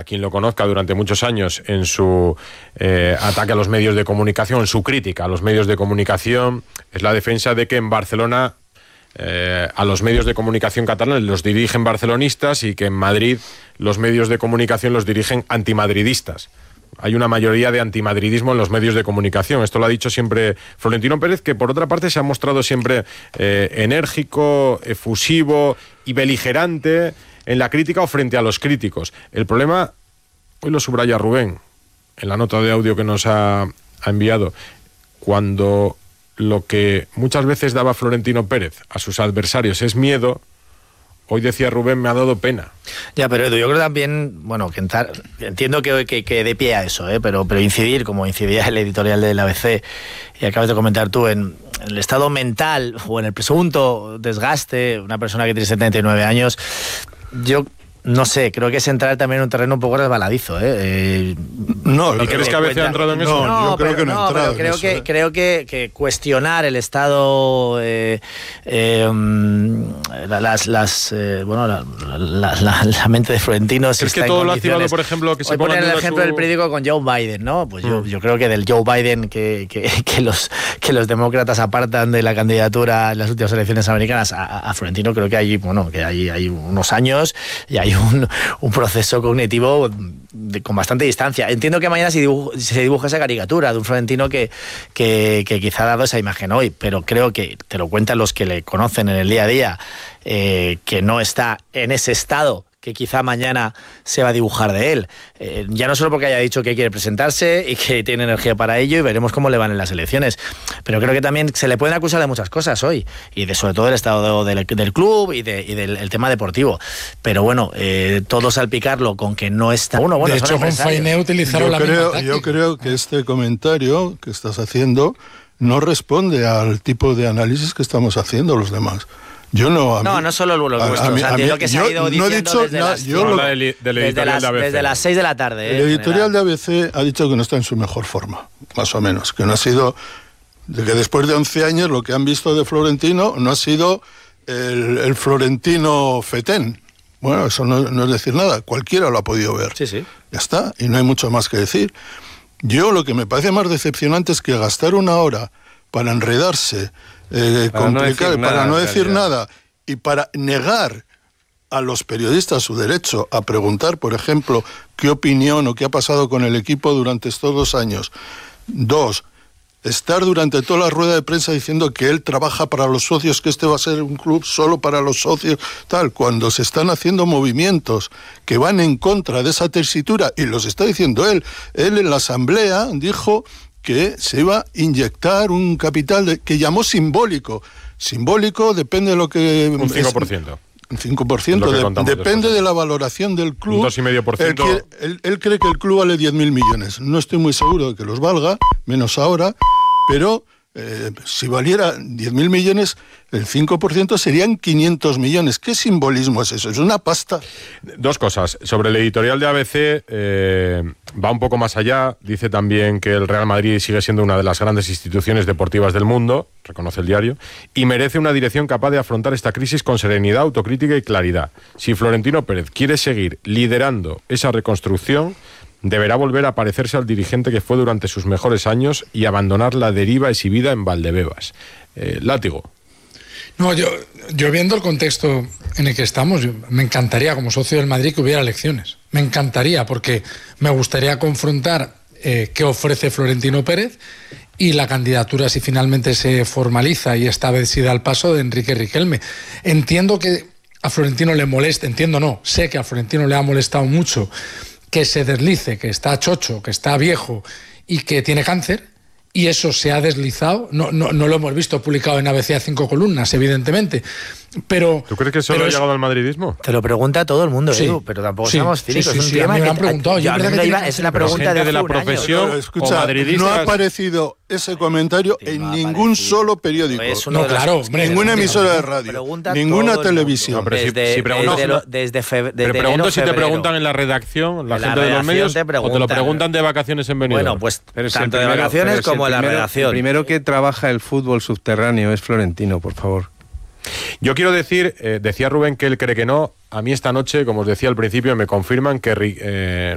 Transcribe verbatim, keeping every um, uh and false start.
quien lo conozca durante muchos años, en su eh, ataque a los medios de comunicación, en su crítica a los medios de comunicación, es la defensa de que en Barcelona eh, a los medios de comunicación catalanes los dirigen barcelonistas y que en Madrid los medios de comunicación los dirigen antimadridistas. Hay una mayoría de antimadridismo en los medios de comunicación. Esto lo ha dicho siempre Florentino Pérez, que por otra parte se ha mostrado siempre eh, enérgico, efusivo y beligerante en la crítica o frente a los críticos. El problema, hoy lo subraya Rubén, en la nota de audio que nos ha, ha enviado, cuando lo que muchas veces daba Florentino Pérez a sus adversarios es miedo, hoy decía Rubén, me ha dado pena. Ya, pero Edu, yo creo también, bueno, que entrar, entiendo que, que, que dé pie a eso, ¿eh? pero, pero incidir, como incidía el editorial del A B C, y acabas de comentar tú, en, en el estado mental o en el presunto desgaste, una persona que tiene setenta y nueve años, yo... No sé, creo que es entrar también en un terreno un poco resbaladizo, ¿eh? eh no, ¿y crees que a veces ha entrado en eso? No, yo creo que no ha entrado. Creo, eso, que, ¿eh? creo que, que cuestionar el estado, eh, eh, las, las, eh, bueno, la, la, la, la mente de Florentino. ¿Crees que todo lo ha activado, por ejemplo, que se ponga en el ejemplo su... del periódico con Joe Biden, ¿no? Pues mm. yo, yo creo que del Joe Biden que, que, que, los, que los demócratas apartan de la candidatura en las últimas elecciones americanas a, a Florentino, creo que hay, bueno, que hay, hay unos años y hay un, un proceso cognitivo de, con bastante distancia. Entiendo que mañana se dibuja, se dibuja esa caricatura de un Florentino que, que, que quizá ha dado esa imagen hoy, pero creo que te lo cuentan los que le conocen en el día a día, eh, que no está en ese estado que quizá mañana se va a dibujar de él. Eh, ya no solo porque haya dicho que quiere presentarse y que tiene energía para ello, y veremos cómo le van en las elecciones. Pero creo que también se le pueden acusar de muchas cosas hoy, y de sobre todo del estado del, del club y, de, y del el tema deportivo. Pero bueno, eh, todo salpicarlo con que no está uno. Bueno, de hecho, con Fainé utilizaron yo la creo, misma táctica. Yo creo que este comentario que estás haciendo no responde al tipo de análisis que estamos haciendo los demás. Yo no, a no, mí, no solo lo vuestro, o sea, lo que se ha ido diciendo no he dicho, desde, las, yo lo, lo, del, desde, las, desde las seis de la tarde. El eh, editorial de A B C ha dicho que no está en su mejor forma, más o menos, que no ha sido, de que después de once años lo que han visto de Florentino no ha sido el, el Florentino fetén. Bueno, eso no, no es decir nada, cualquiera lo ha podido ver. Sí, sí. Ya está, y no hay mucho más que decir. Yo lo que me parece más decepcionante es que gastar una hora para enredarse, eh, para complicar, no para nada, no decir realidad. nada, y para negar a los periodistas su derecho a preguntar, por ejemplo, qué opinión o qué ha pasado con el equipo durante estos dos años. Dos, estar durante toda la rueda de prensa diciendo que él trabaja para los socios, que este va a ser un club solo para los socios, tal, cuando se están haciendo movimientos que van en contra de esa tesitura, y los está diciendo él. Él en la asamblea dijo que se iba a inyectar un capital de, que llamó simbólico. Simbólico depende de lo que... Un cinco por ciento. Un cinco por ciento. De, depende después. de la valoración del club. Un dos coma cinco por ciento. Él, él, él cree que el club vale diez mil millones. No estoy muy seguro de que los valga, menos ahora, pero eh, si valiera diez mil millones, el cinco por ciento serían quinientos millones. ¿Qué simbolismo es eso? Es una pasta. Dos cosas. Sobre el editorial de A B C, eh, va un poco más allá. Dice también que el Real Madrid sigue siendo una de las grandes instituciones deportivas del mundo, reconoce el diario, y merece una dirección capaz de afrontar esta crisis con serenidad, autocrítica y claridad. Si Florentino Pérez quiere seguir liderando esa reconstrucción, deberá volver a parecerse al dirigente que fue durante sus mejores años y abandonar la deriva exhibida en Valdebebas. Eh, látigo. No, yo, yo viendo el contexto en el que estamos, yo, me encantaría como socio del Madrid que hubiera elecciones. Me encantaría, porque me gustaría confrontar eh, qué ofrece Florentino Pérez y la candidatura, si finalmente se formaliza y esta vez sí da el paso, de Enrique Riquelme. Entiendo que a Florentino le molesta, entiendo no, sé que a Florentino le ha molestado mucho que se deslice, que está chocho, que está viejo y que tiene cáncer. Y eso se ha deslizado, no, no, no lo hemos visto publicado en A B C a cinco columnas, evidentemente, pero... ¿Tú crees que solo ha llegado es... al madridismo? Te lo pregunta todo el mundo, sí, Edu, pero tampoco sí, seamos cínicos. Sí, sí, es un sí, tema me que... han preguntado, yo, yo creo que iba, es la pregunta de, de la profesión. Escucha, no ha aparecido ese comentario sí, en ningún solo periódico. No, claro, hombre, ninguna emisora de radio, ninguna televisión. No, pero si, desde, si pregunto, desde, lo, desde febrero, pero pregunto enero, si te preguntan en la redacción, la, la gente de los medios, te o te lo preguntan de vacaciones en Benidorm. Bueno, pues pero tanto de vacaciones como en la redacción. El primero que trabaja el fútbol subterráneo es Florentino, por favor. Yo quiero decir, eh, decía Rubén que él cree que no. A mí esta noche, como os decía al principio, me confirman que eh,